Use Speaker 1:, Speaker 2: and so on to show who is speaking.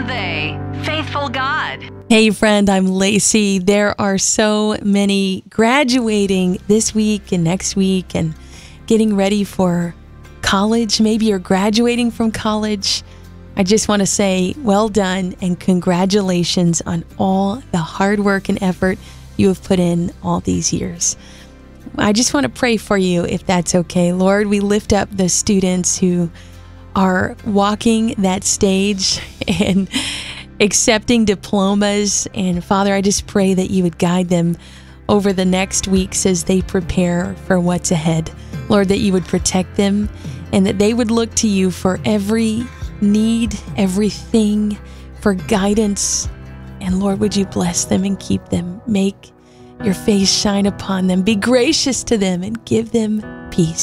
Speaker 1: they, faithful God.
Speaker 2: Hey friend, I'm Lacey. There are so many graduating this week and next week and getting ready for college. Maybe you're graduating from college. I just want to say well done and congratulations on all the hard work and effort you have put in all these years. I just want to pray for you if that's okay. Lord, we lift up the students who are walking that stage and accepting diplomas. And Father, I just pray that you would guide them over the next weeks as they prepare for what's ahead. Lord, that you would protect them and that they would look to you for every need, everything, for guidance. And Lord, would you bless them and keep them? Make your face shine upon them. Be gracious to them and give them peace.